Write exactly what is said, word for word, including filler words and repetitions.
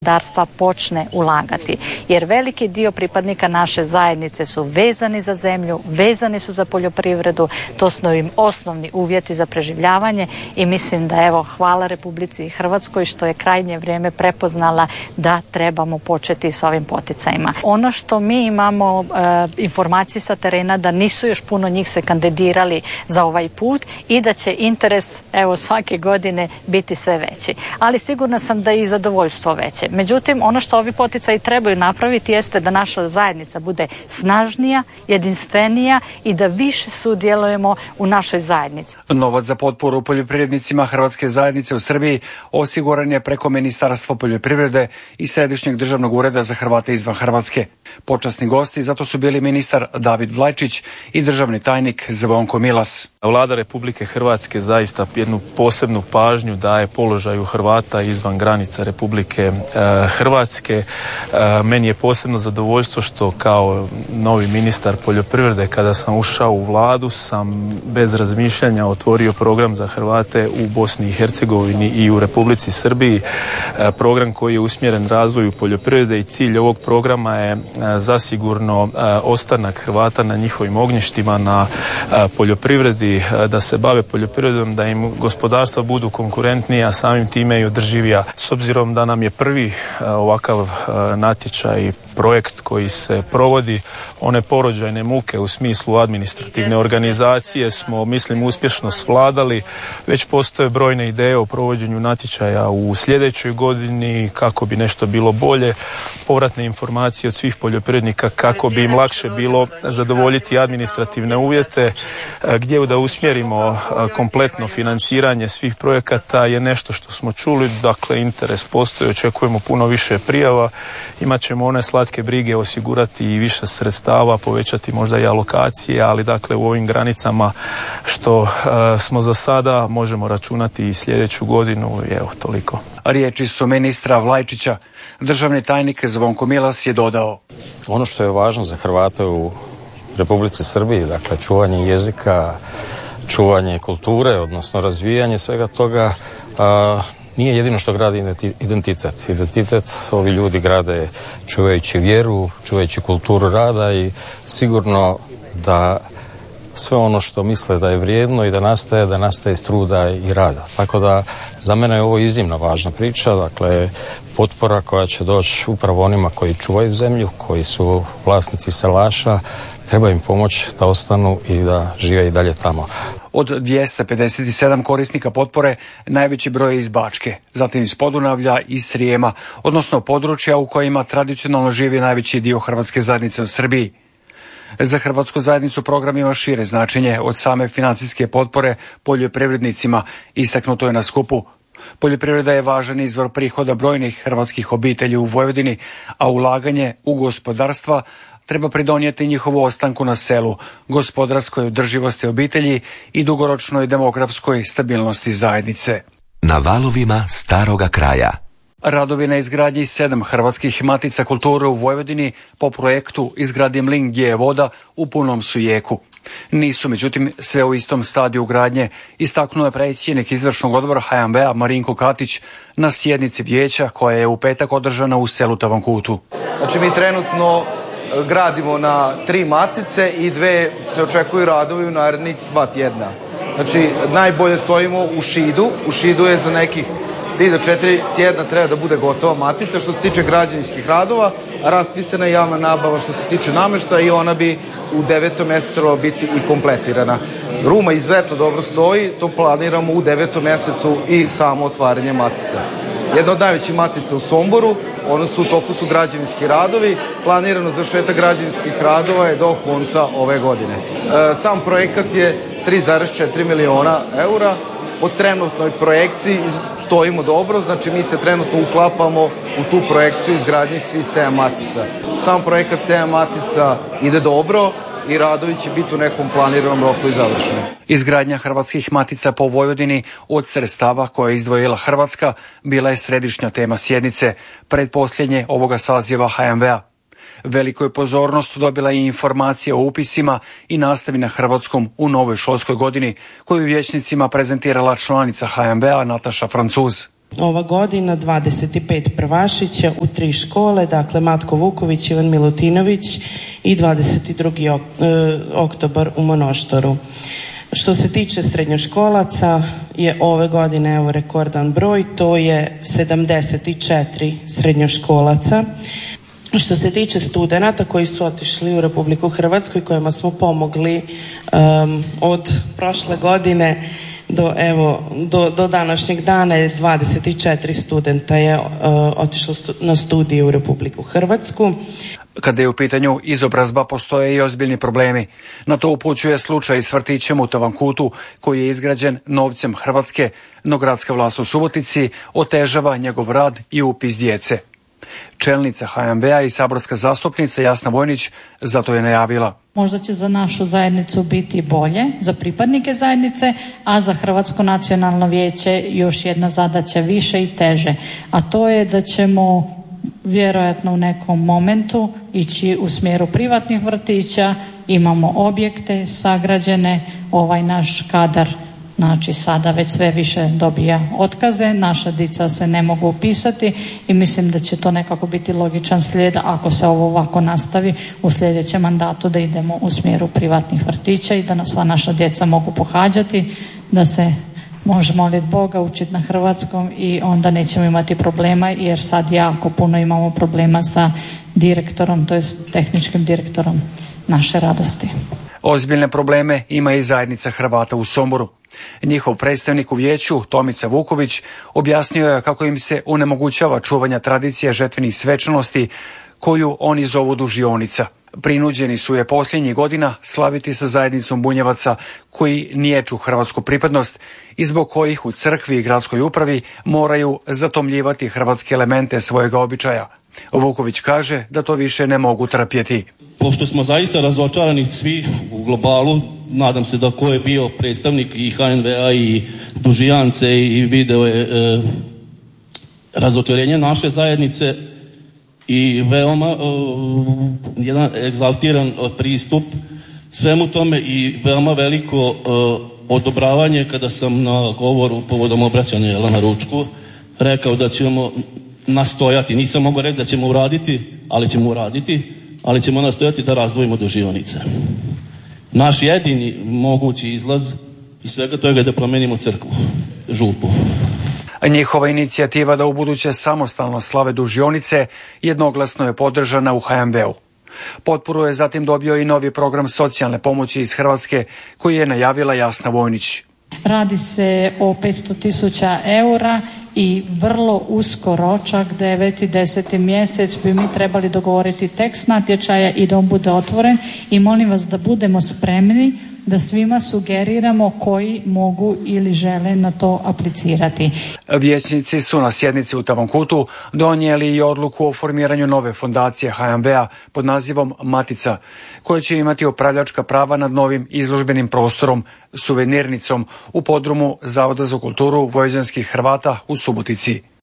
gospodarstva počne ulagati. Jer veliki dio pripadnika naše zajednice su vezani za zemlju, vezani su za poljoprivredu, to su im osnovni uvjeti za preživljavanje i mislim da evo hvala Republici Hrvatskoj što je krajnje vrijeme prepoznala da trebamo početi s ovim poticajima. Ono što mi imamo e, informacije sa terena da nisu još puno njih se kandidirali za ovaj put i da će interes evo svake godine biti sve veći. Ali sigurna sam da je i zadovoljstvo veće. Međutim, ono što ovi poticaji trebaju napraviti jeste da naša zajednica bude snažnija, jedinstvenija i da više sudjelujemo u našoj zajednici. Novac za potporu poljoprivrednicima Hrvatske zajednice u Srbiji osiguran je preko Ministarstva poljoprivrede i Središnjeg državnog ureda za Hrvate izvan Hrvatske. Počasni gosti zato su bili ministar David Vlajčić i državni tajnik Zvonko Milas. Vlada Republike Hrvatske zaista jednu posebnu pažnju daje položaju Hrvata izvan granica Republike Hrvatske. Meni je posebno zadovoljstvo što kao novi ministar poljoprivrede kada sam ušao u vladu sam bez razmišljanja otvorio program za Hrvate u Bosni i Hercegovini i u Republici Srbiji. Program koji je usmjeren razvoju poljoprivrede i cilj ovog programa je zasigurno ostanak Hrvata na njihovim ognjištima, na poljoprivredi, da se bave poljoprivredom, da im gospodarstva budu konkurentnija, a samim time i održivija. S obzirom da nam je prvi ovakav natječaj projekt koji se provodi, one porođajne muke u smislu administrativne organizacije smo, mislim, uspješno svladali. Već postoje brojne ideje o provođenju natječaja u sljedećoj godini, kako bi nešto bilo bolje, povratne informacije od svih poljoprivrednika kako bi im lakše bilo zadovoljiti administrativne uvjete, gdje da usmjerimo kompletno financiranje svih projekata je nešto što smo čuli, dakle interes postoji, očekujemo puno više prijava, imat ćemo one slatke brige osigurati i više sredstava, povećati možda i alokacije, ali dakle u ovim granicama što uh, smo za sada možemo računati i sljedeću godinu i evo toliko. Riječi su ministra Vlajčića. Državni tajnik Zvonko Milas je dodao: ono što je važno za Hrvate u Republici Srbiji, dakle čuvanje jezika, čuvanje kulture, odnosno razvijanje svega toga, uh, nije jedino što gradi identitet. Identitet ovi ljudi grade čuvajući vjeru, čuvajući kulturu rada i sigurno da sve ono što misle da je vrijedno i da nastaje, da nastaje iz truda i rada. Tako da za mene je ovo iznimno važna priča, dakle potpora koja će doći upravo onima koji čuvaju zemlju, koji su vlasnici salaša, treba im pomoći da ostanu i da žive i dalje tamo. Od dvjesto pedeset sedam korisnika potpore najveći broj je iz Bačke, zatim iz Podunavlja i Srijema, odnosno područja u kojima tradicionalno živi najveći dio Hrvatske zajednice u Srbiji. Za Hrvatsku zajednicu program ima šire značenje od same financijske potpore poljoprivrednicima, istaknuto je na skupu. Poljoprivreda je važan izvor prihoda brojnih hrvatskih obitelji u Vojvodini, a ulaganje u gospodarstva treba pridonijeti njihovu ostanku na selu, gospodarskoj održivosti obitelji i dugoročnoj demografskoj stabilnosti zajednice. Na valovima staroga kraja. Radovi na izgradnji sedam hrvatskih matica kulture u Vojvodini po projektu Izgradi mlin gdje je voda u punom su jeku. Nisu, međutim, sve u istom stadiju gradnje, istaknuo je predsjednik izvršnog odbora H M B-a Marinko Katić na sjednici vijeća koja je u petak održana u selu Tavankutu. Znači mi trenutno gradimo na tri matice i dve se očekuju radovi u narednih dva tjedna. Znači najbolje stojimo u Šidu, u Šidu je za nekih tri do četiri tjedna treba da bude gotova matica što se tiče građevinskih radova, a raspisana je javna nabava što se tiče namještaja i ona bi u devetom mjesecu trebala biti i kompletirana. Ruma izuzetno dobro stoji, to planiramo u devetom mjesecu i samo otvaranje matice. Jedna od najvećih matica u Somboru, ono su u toku su građevinski radovi, planirano završetak građevinskih radova je do konca ove godine. E, sam projekat je tri zarez četiri miliona eura, po trenutnoj projekciji stojimo dobro, znači mi se trenutno uklapamo u tu projekciju izgradnje svih sedam matica. Sam projekat sedam matica ide dobro i radovi će biti u nekom planiranom roku i završeni. Izgradnja hrvatskih matica po Vojvodini od sredstava koje je izdvojila Hrvatska bila je središnja tema sjednice predposljednje ovoga saziva H M V-a. Veliku je pozornost dobila i informacija o upisima i nastavi na hrvatskom u novoj školskoj godini koju vijećnicima prezentirala članica H M B-a Nataša Francuz. Ova godina dvadeset pet prvašića u tri škole, dakle Matko Vuković, Ivan Milutinović i dvadeset drugi oktobar u Monoštoru. Što se tiče srednjoškolaca je ove godine evo rekordan broj, to je sedamdeset četiri srednjoškolaca. Što se tiče studenata koji su otišli u Republiku Hrvatsku i kojima smo pomogli um, od prošle godine do, evo, do, do današnjeg dana je dvadeset četiri studenta je uh, otišlo stu, na studije u Republiku Hrvatsku. Kada je u pitanju izobrazba, postoje i ozbiljni problemi. Na to upućuje slučaj s vrtićem u Tavankutu, koji je izgrađen novcem Hrvatske, no gradska vlast u Subotici otežava njegov rad i upis djece. Čelnica H M B-a i saborska zastupnica Jasna Vojnić zato je najavila: možda će za našu zajednicu biti bolje, za pripadnike zajednice, a za Hrvatsko nacionalno vijeće još jedna zadaća više i teže, a to je da ćemo vjerojatno u nekom momentu ići u smjeru privatnih vrtića. Imamo objekte sagrađene, ovaj naš kadar znači sada već sve više dobija otkaze, naša djeca se ne mogu upisati i mislim da će to nekako biti logičan slijed ako se ovo ovako nastavi u sljedećem mandatu, da idemo u smjeru privatnih vrtića i da nas sva naša djeca mogu pohađati, da se može moliti Boga, učiti na hrvatskom i onda nećemo imati problema, jer sad jako puno imamo problema sa direktorom, to jest tehničkim direktorom naše radosti. Ozbiljne probleme ima i zajednica Hrvata u Somboru. Njihov predstavnik u vijeću, Tomica Vuković, objasnio je kako im se onemogućava čuvanja tradicije žetvenih svečanosti koju oni zovu dužionica. Prinuđeni su je posljednjih godina slaviti sa zajednicom Bunjevaca koji niječu hrvatsku pripadnost i zbog kojih u crkvi i gradskoj upravi moraju zatomljivati hrvatske elemente svojega običaja. Vuković kaže da to više ne mogu trpjeti. Pošto smo zaista razočarani svi u globalu, nadam se da ko je bio predstavnik i H N V-a i dužijance i video je e, razočarenje naše zajednice i veoma e, jedan egzaltiran pristup svemu tome i veoma veliko e, odobravanje kada sam na govoru povodom obraćanja Jelena Ručku rekao da ćemo nastojati, nisam mogao reći da ćemo uraditi, ali ćemo uraditi, ali ćemo nastojati da razdvojimo dužionice. Naš jedini mogući izlaz iz svega toga je da promenimo crkvu, župu. Njihova inicijativa da ubuduće samostalno slave dužionice jednoglasno je podržana u H M B-u. Potporu je zatim dobio i novi program socijalne pomoći iz Hrvatske koji je najavila Jasna Vojnić. Radi se o petsto tisuća eura i vrlo uskoro, čak deveti, deseti mjesec bi mi trebali dogovoriti tekst natječaja i da on bude otvoren i molim vas da budemo spremni da svima sugeriramo koji mogu ili žele na to aplicirati. Vijećnici su na sjednici u Tavankutu donijeli i odluku o formiranju nove fondacije H M B-a pod nazivom Matica, koja će imati upravljačka prava nad novim izložbenim prostorom, suvenirnicom u podrumu Zavoda za kulturu vojvođanskih Hrvata u Subotici.